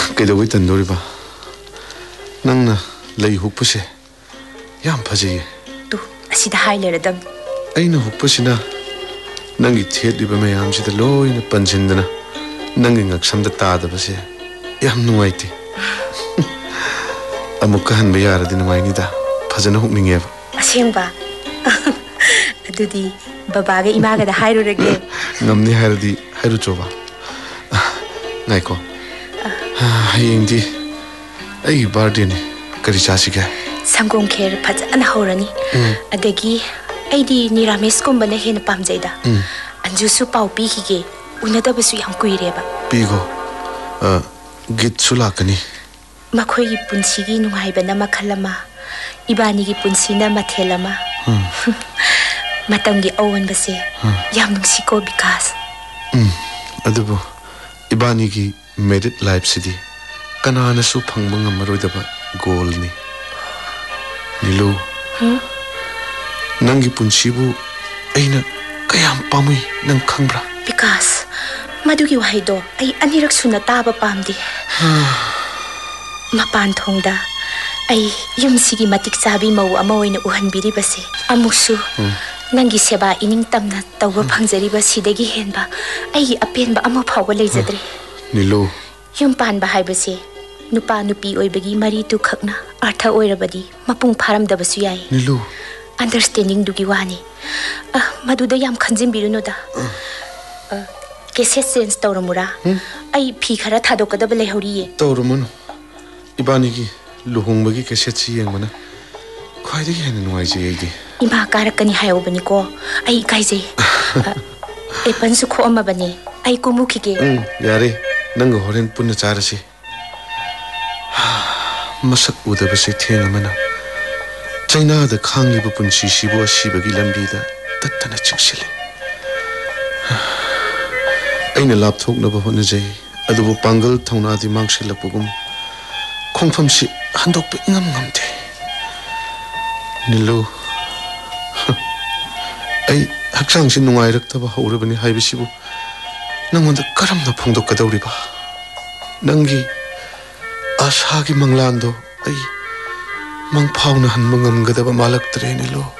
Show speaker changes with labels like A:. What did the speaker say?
A: Kaidawi tandoriba. Nangna lay hukpase yam phajaye.
B: Tu asida haileradam.
A: Aina hukpasina nangi thetliba mayam sida loina panjindana nangi ngaksamda tadabase yam nuaite. Amukka hanba yaradi nuainida phajana hukningeba.
B: Asengba. Adudi babaga imaga da hairurage.
A: Ngamni hairadi hairu choba. Ngaiko. Hayengdi ai birthday ni kari chasiga.
B: Sangom kher phajana horani. Adagi aidi ni Ramesh kumbana hena pamjaida. Anjusu pau pikige unadabasu yam kuireba.
A: Pigo git sulakani.
B: Makhoi punsigi nungaibana makhalama. Ibani gi punsina mathelama. Matamgi awanbase yam nungsiko bikas.
A: Adubo ibani gi married life sidi kanana su phangba ngamaroidaba goal ni. Nilu nangi punsibu aina kayam pamui nang khangbra.
B: Bikas madugi wahaido ai anirak suna taba pamdi. Mapan thongda ai yumsigi matik sabi mau ama oina uhanbiri base amusu nangi seba ining tamna tawba phangjari ba sidagi henba ai apenba ama phawba leijadre.
A: Nilu
B: yum pan ba haibase nupa nupi oibagi mari tu khakna artha oirabadi mapung pharam dabasu yai.
A: Nilu
B: understanding dugi wani maduda yam khanjimbiru no da kese sense tawramura ai phi khara thadokadaba lehoriye
A: tawramun ibani gi luhungbagi kese chi yengmana khwaidagi hena nuaije yegi
B: ima karakani hayobani ko ai kaije epan su kho ama bani ai ko mukhige
A: yare nang horen punna charasi masak udabase thengamana China da khangli bu punchi sibo sibagi lambi da tattana chiksile aina lapthok na ba hona jai adubu pangal thona di mangsil lapugum khongpham si handok pe ngam ngamte Nilu ai hakchang sin nungai raktaba haurabani haibisibu nangonda karamna phongdok kadawriba nangi asagi manglando ai mang phawna han mangam gadaba malak tre Nilu